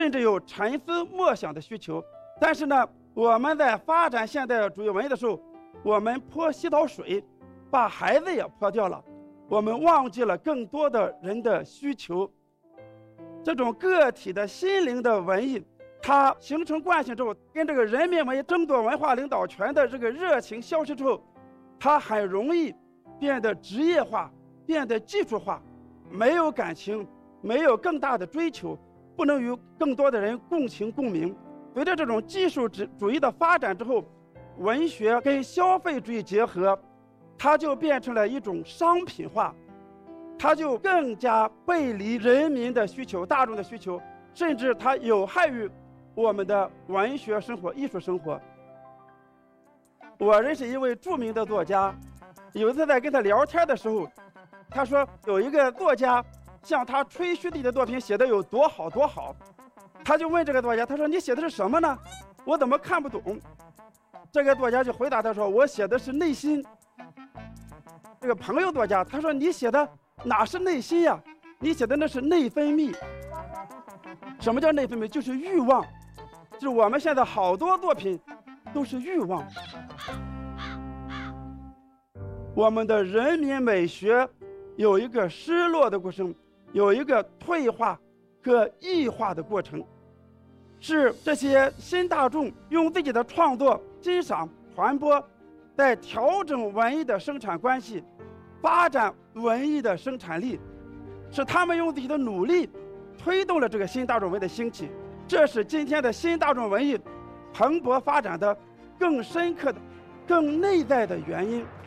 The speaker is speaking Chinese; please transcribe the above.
甚至有沉思默想的需求。但是呢，我们在发展现代主义文艺的时候，我们泼洗澡水，把孩子也泼掉了，我们忘记了更多的人的需求。这种个体的心灵的文艺，它形成惯性之后，跟这个人民文艺争夺文化领导权的这个热情消失之后，它很容易变得职业化，变得技术化，没有感情，没有更大的追求，不能与更多的人共情共鸣。随着这种技术主义的发展之后，文学跟消费主义结合，它就变成了一种商品化，它就更加背离人民的需求、大众的需求，甚至它有害于我们的文学生活、艺术生活。我认识一位著名的作家，有一次在跟他聊天的时候，他说有一个作家向他吹嘘自己的作品写的有多好多好，他就问这个作家，他说你写的是什么呢？我怎么看不懂？这个作家就回答他说，我写的是内心。这个朋友作家他说，你写的哪是内心呀？你写的那是内分泌。什么叫内分泌？就是欲望，就是我们现在好多作品都是欲望。我们的人民美学有一个失落的过程，有一个退化和异化的过程，是这些新大众用自己的创作、欣赏、传播，在调整文艺的生产关系，发展文艺的生产力，是他们用自己的努力推动了这个新大众文艺的兴起。这是今天的新大众文艺蓬勃发展的更深刻的、更内在的原因。